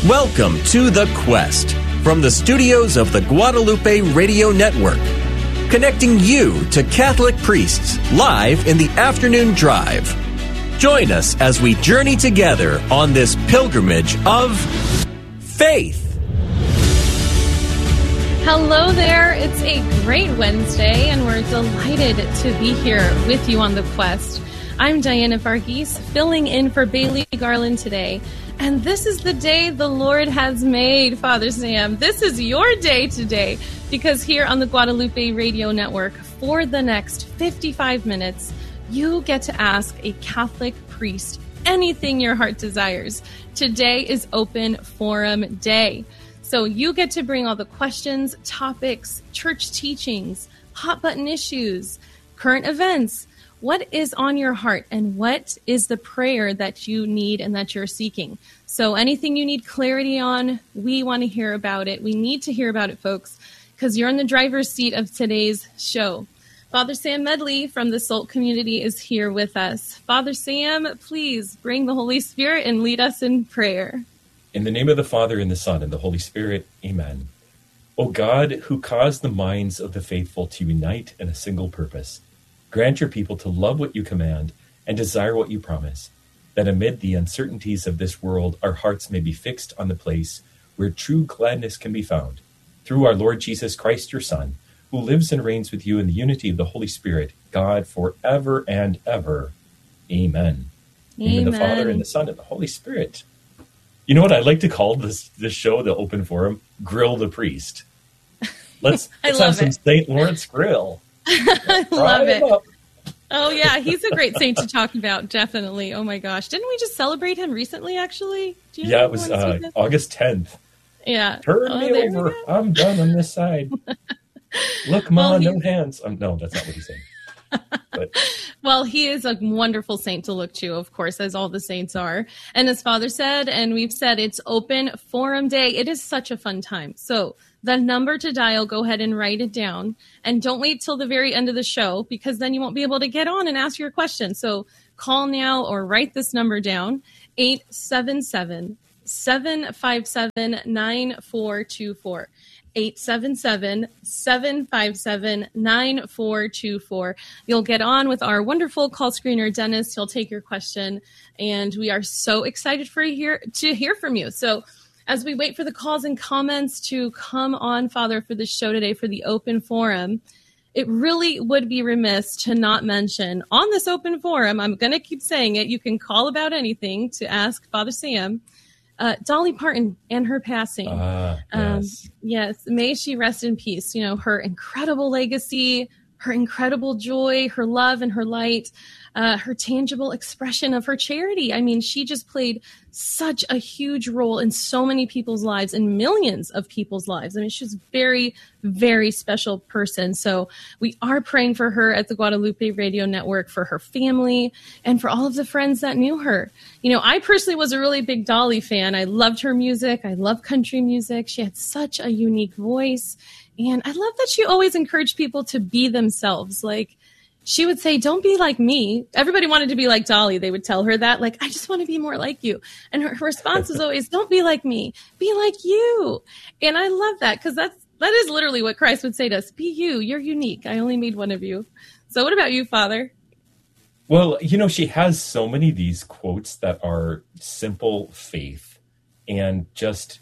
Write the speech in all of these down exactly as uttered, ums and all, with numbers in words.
Welcome to The Quest from the studios of the Guadalupe Radio Network, connecting you to Catholic priests live in the afternoon drive. Join us as we journey together on this pilgrimage of faith. Hello there. It's a great Wednesday, and we're delighted to be here with you on The Quest. I'm Diana Varghese, filling in for Bailey Garland today. And this is the day the Lord has made, Father Sam. This is your day today, because here on the Guadalupe Radio Network, for the next fifty-five minutes, you get to ask a Catholic priest anything your heart desires. Today is Open Forum Day. So you get to bring all the questions, topics, church teachings, hot button issues, current events. What is on your heart, and what is the prayer that you need and that you're seeking? So anything you need clarity on, we want to hear about it. We need to hear about it, folks, because you're in the driver's seat of today's show. Father Sam Medley from the S O L T community is here with us. Father Sam, please bring the Holy Spirit and lead us in prayer. In the name of the Father, and the Son, and the Holy Spirit, amen. O God, who caused the minds of the faithful to unite in a single purpose, grant your people to love what you command and desire what you promise, that amid the uncertainties of this world, our hearts may be fixed on the place where true gladness can be found. Through our Lord Jesus Christ, your Son, who lives and reigns with you in the unity of the Holy Spirit, God, forever and ever. Amen. In the name of the Father, and the Son, and the Holy Spirit. You know what I like to call this this show, the Open Forum? Grill the Priest. Let's, let's have some Saint Lawrence grill. I love it. Up. Oh, yeah. He's a great saint to talk about. Definitely. Oh, my gosh. Didn't we just celebrate him recently, actually? Do you yeah, it was uh, August tenth. Yeah. Turn oh, me over. I'm done on this side. Look, Ma, well, no hands. Um, no, that's not what he's saying. But. Well, he is a wonderful saint to look to, of course, as all the saints are. And as Father said, and we've said, it's Open Forum Day. It is such a fun time. So the number to dial, go ahead and write it down. And don't wait till the very end of the show, because then you won't be able to get on and ask your question. So call now or write this number down, eight seven seven, seven five seven, nine four two four. eight seven seven, seven five seven, nine four two four. You'll get on with our wonderful call screener, Dennis. He'll take your question, and we are so excited for you here to hear from you. So as we wait for the calls and comments to come on, Father, for the show today for the Open Forum, it really would be remiss to not mention on this Open Forum, I'm going to keep saying it, you can call about anything to ask Father Sam, Uh, Dolly Parton and her passing. Uh, um, yes. yes, may she rest in peace. You know, her incredible legacy, her incredible joy, her love and her light, uh, her tangible expression of her charity. I mean, she just played such a huge role in so many people's lives and millions of people's lives. I mean, she's a very, very special person. So we are praying for her at the Guadalupe Radio Network, for her family, and for all of the friends that knew her. You know, I personally was a really big Dolly fan. I loved her music. I love country music. She had such a unique voice. And I love that she always encouraged people to be themselves. Like, she would say, don't be like me. Everybody wanted to be like Dolly. They would tell her that, like, I just want to be more like you. And her, her response was always, don't be like me. Be like you. And I love that, because that's, that is literally what Christ would say to us. Be you. You're unique. I only made one of you. So what about you, Father? Well, you know, she has so many of these quotes that are simple faith, and just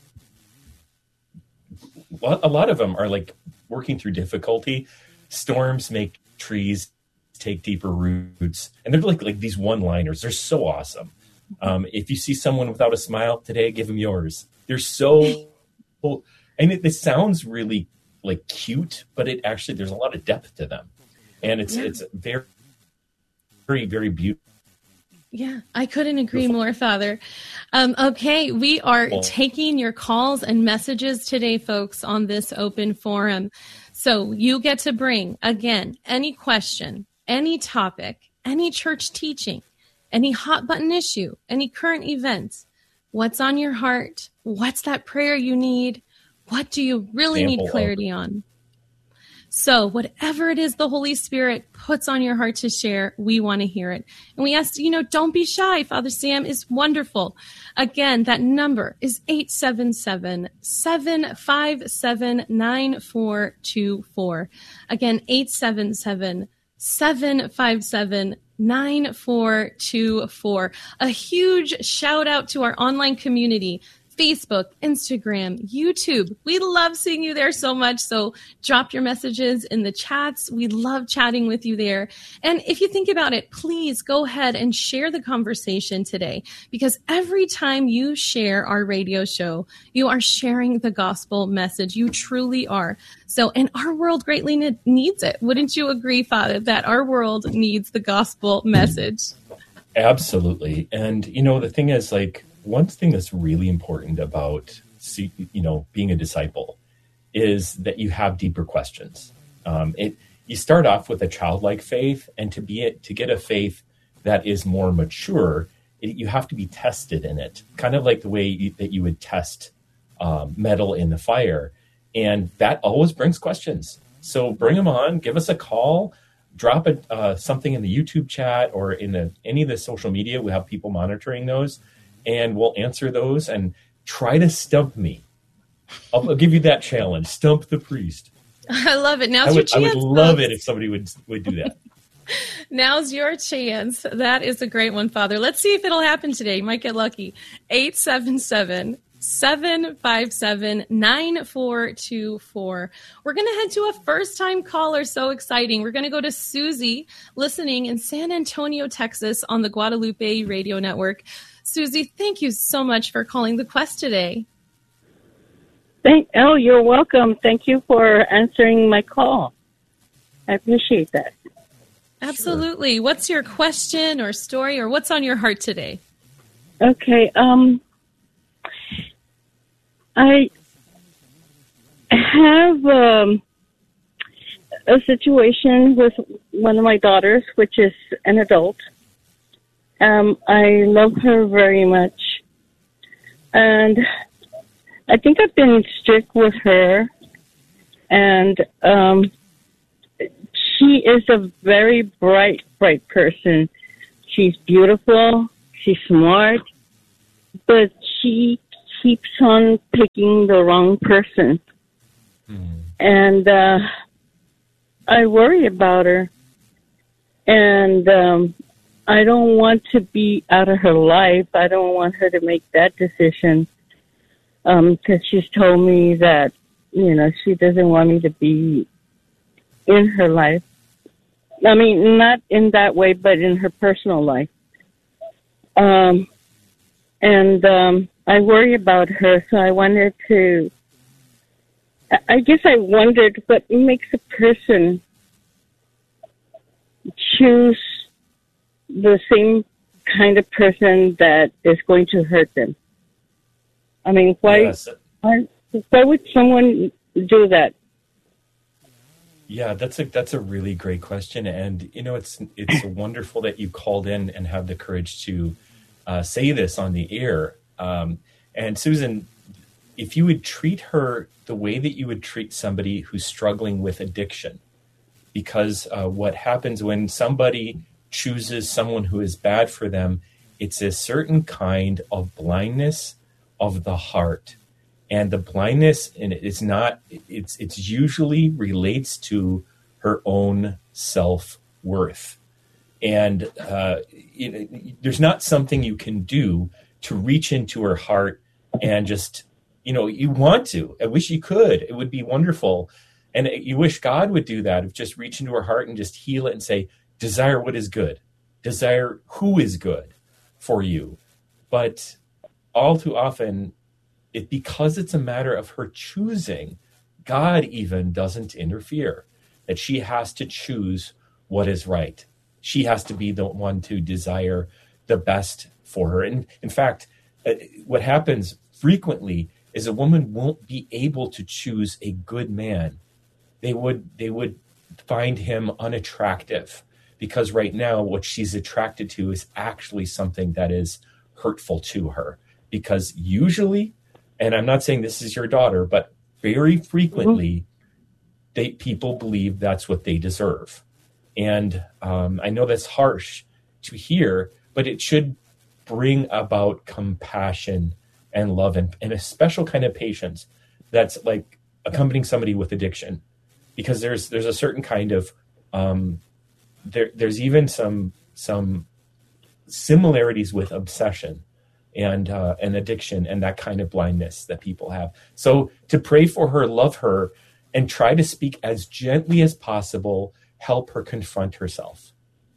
a lot of them are like working through difficulty. Storms make trees take deeper roots. And they're like, like these one-liners. They're so awesome. Um, if you see someone without a smile today, give them yours. They're so, and it, it sounds really like cute, but it actually, there's a lot of depth to them. And it's, yeah. it's very, very, very beautiful. Yeah, I couldn't agree more, Father. Um, okay, we are taking your calls and messages today, folks, on this Open Forum. So you get to bring, again, any question, any topic, any church teaching, any hot button issue, any current events. What's on your heart? What's that prayer you need? What do you really Example need clarity of. on? So whatever it is the Holy Spirit puts on your heart to share, we want to hear it. And we ask, you know, don't be shy. Father Sam is wonderful. Again, that number is eight seven seven, seven five seven, nine four two four. Again, eight seven seven, seven five seven, nine four two four. A huge shout out to our online community. Facebook, Instagram, YouTube. We love seeing you there so much. So drop your messages in the chats. We love chatting with you there. And if you think about it, please go ahead and share the conversation today, because every time you share our radio show, you are sharing the gospel message. You truly are. So, and our world greatly ne- needs it. Wouldn't you agree, Father, that our world needs the gospel message? Absolutely. And, you know, the thing is, like, one thing that's really important about, you know, being a disciple is that you have deeper questions. Um, it you start off with a childlike faith, and to be it, to get a faith that is more mature, it, you have to be tested in it, kind of like the way you, that you would test um, metal in the fire, and that always brings questions. So bring them on, give us a call, drop a, uh, something in the YouTube chat or in the any of the social media. We have people monitoring those. And we'll answer those and try to stump me. I'll, I'll give you that challenge. Stump the priest. I love it. Now's I would, your chance. I would love it if somebody would would do that. Now's your chance. That is a great one, Father. Let's see if it'll happen today. You might get lucky. eight seven seven, seven five seven, nine four two four. We're going to head to a first-time caller. So exciting. We're going to go to Susie, listening in San Antonio, Texas, on the Guadalupe Radio Network. Susie, thank you so much for calling the Quest today. Thank, oh, you're welcome. Thank you for answering my call. I appreciate that. Absolutely. Sure. What's your question or story, or what's on your heart today? Okay. Um, I have um, a situation with one of my daughters, which is an adult. Um, I love her very much, and I think I've been strict with her, and um, she is a very bright, bright person. She's beautiful, she's smart, but she keeps on picking the wrong person, mm. and uh, I worry about her, and um I don't want to be out of her life. I don't want her to make that decision because um, she's told me that, you know, she doesn't want me to be in her life. I mean, not in that way, but in her personal life. Um, and um, I worry about her, so I wanted to, I guess I wondered what makes a person choose the same kind of person that is going to hurt them. I mean, why, yes. why, why would someone do that? Yeah, that's a that's a really great question, and you know, it's it's wonderful that you called in and have the courage to uh, say this on the air. Um, and Susan, if you would treat her the way that you would treat somebody who's struggling with addiction, because uh, what happens when somebody chooses someone who is bad for them, it's a certain kind of blindness of the heart, and the blindness, and it's not, it's it's usually relates to her own self-worth, and uh, it, there's not something you can do to reach into her heart and just, you know, you want to. I wish you could. It would be wonderful, and you wish God would do that, of just reach into her heart and just heal it and say, desire what is good. Desire who is good for you. But all too often, it because it's a matter of her choosing, God even doesn't interfere. That she has to choose what is right. She has to be the one to desire the best for her. And in fact, what happens frequently is a woman won't be able to choose a good man. They would they would find him unattractive, because right now what she's attracted to is actually something that is hurtful to her. Because usually, and I'm not saying this is your daughter, but very frequently, they people believe that's what they deserve. And um, I know that's harsh to hear, but it should bring about compassion and love and, and a special kind of patience that's like accompanying somebody with addiction, because there's there's a certain kind of um, there there's even some some similarities with obsession and uh, and addiction and that kind of blindness that people have. So to pray for her, love her, and try to speak as gently as possible, help her confront herself.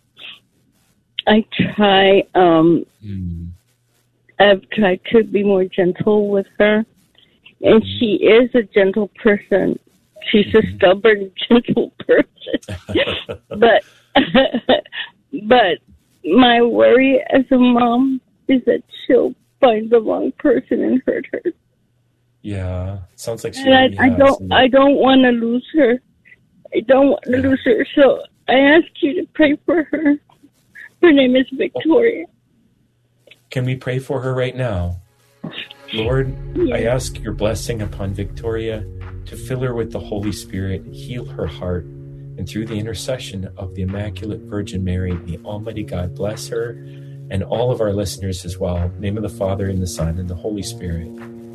I try. Um, mm. I've tried to be more gentle with her, and mm. she is a gentle person. She's mm-hmm. a stubborn, gentle person. but but my worry as a mom is that she'll find the wrong person and hurt her. Yeah, sounds like she. And I, I don't. I don't want to lose her. I don't want to yeah. lose her. So I ask you to pray for her. Her name is Victoria. Can we pray for her right now? Lord, yes. I ask your blessing upon Victoria to fill her with the Holy Spirit, heal her heart, and through the intercession of the Immaculate Virgin Mary, the Almighty God bless her and all of our listeners as well. In the name of the Father, and the Son, and the Holy Spirit.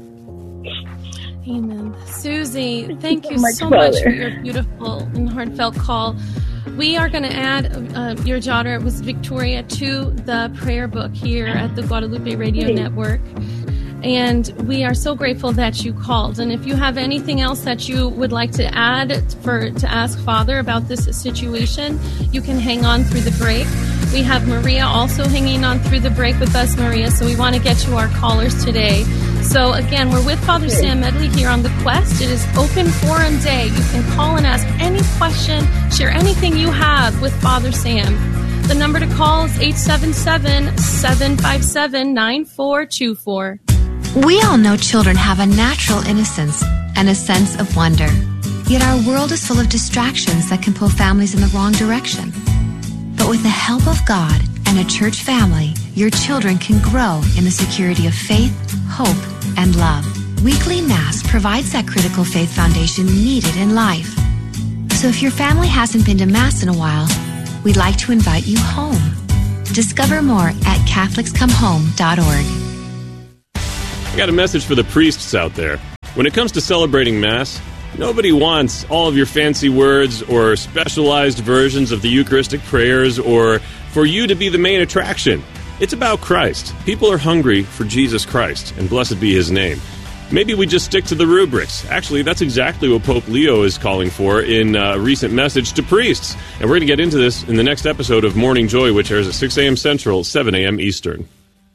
Amen. Susie, thank you much, so Father. much for your beautiful and heartfelt call. We are going to add uh, your daughter, it was Victoria, to the prayer book here at the Guadalupe Radio hey. Network. And we are so grateful that you called. And if you have anything else that you would like to add for to ask Father about this situation, you can hang on through the break. We have Maria also hanging on through the break with us, Maria. So we want to get to our callers today. So again, we're with Father Sam Medley here on The Quest. It is Open Forum Day. You can call and ask any question, share anything you have with Father Sam. The number to call is eight seven seven, seven five seven, nine four two four. We all know children have a natural innocence and a sense of wonder. Yet our world is full of distractions that can pull families in the wrong direction. But with the help of God and a church family, your children can grow in the security of faith, hope, and love. Weekly Mass provides that critical faith foundation needed in life. So if your family hasn't been to Mass in a while, we'd like to invite you home. Discover more at Catholics Come Home dot org. I got a message for the priests out there. When it comes to celebrating Mass, nobody wants all of your fancy words or specialized versions of the Eucharistic prayers or for you to be the main attraction. It's about Christ. People are hungry for Jesus Christ, and blessed be his name. Maybe we just stick to the rubrics. Actually, that's exactly what Pope Leo is calling for in a recent message to priests. And we're going to get into this in the next episode of Morning Joy, which airs at six a.m. Central, seven a.m. Eastern.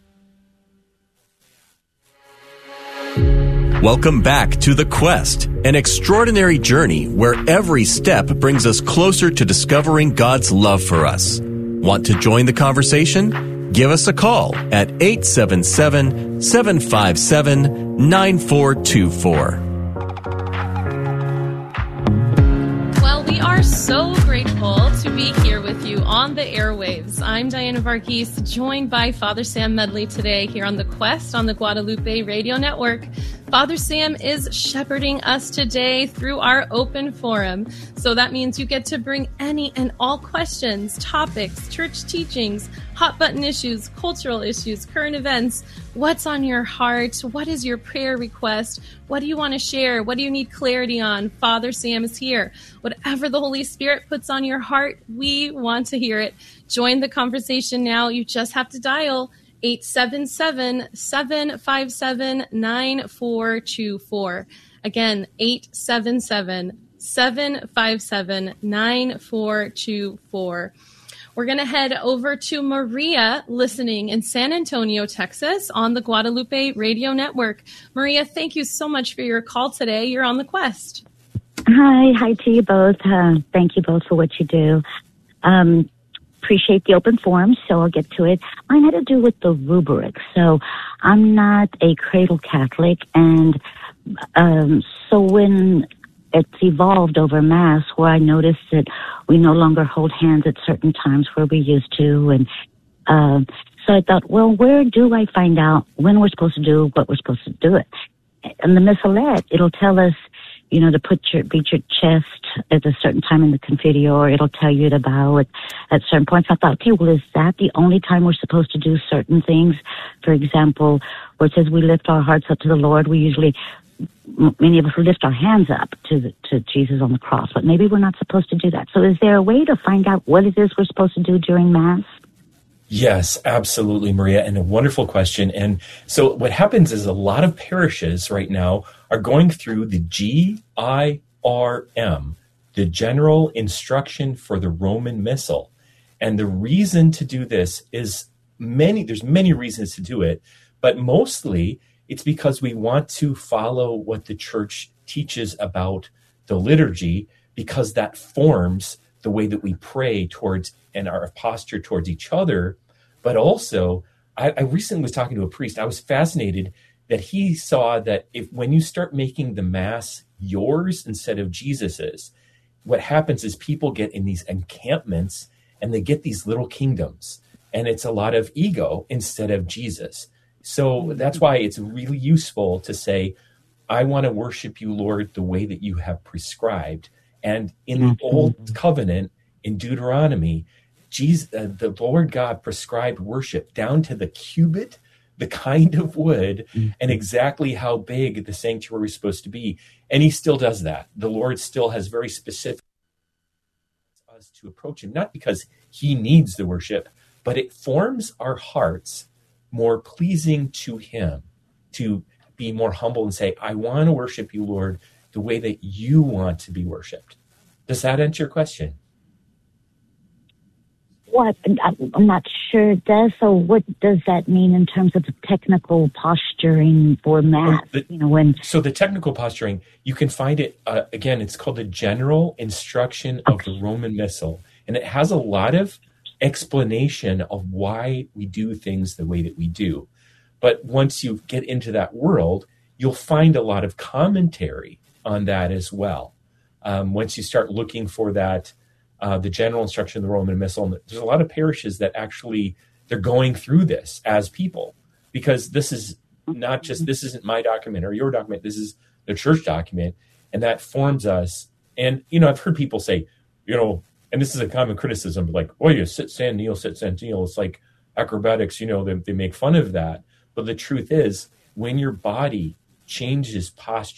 Welcome back to The Quest, an extraordinary journey where every step brings us closer to discovering God's love for us. Want to join the conversation? Give us a call at eight seven seven, seven five seven, nine four two four. Well, we are so grateful to be here with you on the airwaves. I'm Diana Varghese, joined by Father Sam Medley today here on The Quest on the Guadalupe Radio Network. Father Sam is shepherding us today through our open forum. So that means you get to bring any and all questions, topics, church teachings, hot button issues, cultural issues, current events. What's on your heart? What is your prayer request? What do you want to share? What do you need clarity on? Father Sam is here. Whatever the Holy Spirit puts on your heart, we want to hear it. Join the conversation now. You just have to dial eight seven seven, seven five seven, nine four two four. Again, eight seven seven, seven five seven, nine four two four. We're going to head over to Maria, listening in San Antonio, Texas, on the Guadalupe Radio Network. Maria, thank you so much for your call today. You're on The Quest. Hi, hi to you both. Uh, thank you both for what you do. Um, appreciate the open forum, so I'll get to it. Mine had to do with the rubric. So I'm not a cradle Catholic, and um, so when it's evolved over Mass, where I noticed that we no longer hold hands at certain times where we used to, and uh, so I thought, well, where do I find out when we're supposed to do what we're supposed to do it? In the Missalette, it'll tell us you know, to put your, beat your chest at a certain time in the confiteor, or it'll tell you to bow at, at certain points. I thought, okay, well, is that the only time we're supposed to do certain things? For example, where it says we lift our hearts up to the Lord, we usually, many of us lift our hands up to the, to Jesus on the cross, but maybe we're not supposed to do that. So is there a way to find out what it is we're supposed to do during Mass? Yes, absolutely, Maria, and a wonderful question. And so what happens is a lot of parishes right now are going through the G I R M, the General Instruction for the Roman Missal. And the reason to do this is many, there's many reasons to do it, but mostly it's because we want to follow what the church teaches about the liturgy, because that forms the way that we pray towards and our posture towards each other. But also, I, I recently was talking to a priest. I was fascinated that he saw that if when you start making the Mass yours instead of Jesus's, what happens is people get in these encampments and they get these little kingdoms. And it's a lot of ego instead of Jesus. So that's why it's really useful to say, I want to worship you, Lord, the way that you have prescribed. And in the Old Covenant, in Deuteronomy, Jesus, uh, the Lord God prescribed worship down to the cubit, the kind of wood, and exactly how big the sanctuary is supposed to be. And he still does that. The Lord still has very specific us to approach him, not because he needs the worship, but it forms our hearts more pleasing to him, to be more humble and say, I want to worship you, Lord, the way that you want to be worshiped. Does that answer your question? Well, I'm not sure it does. So what does that mean in terms of the technical posturing for Mass? The, you know, when So the technical posturing, you can find it, uh, again, it's called the General Instruction of okay. the Roman Missal. And it has a lot of explanation of why we do things the way that we do. But once you get into that world, you'll find a lot of commentary on that as well. Um, once you start looking for that, uh, the general instruction of the Roman Missal, there's a lot of parishes that actually, they're going through this as people, because this is not just, this isn't my document or your document, this is the church document, and that forms us. And, you know, I've heard people say, you know, and this is a common criticism, like, oh, you sit, stand, kneel, sit, stand, kneel. It's like acrobatics, you know, they, they make fun of that. But the truth is, when your body changes posture,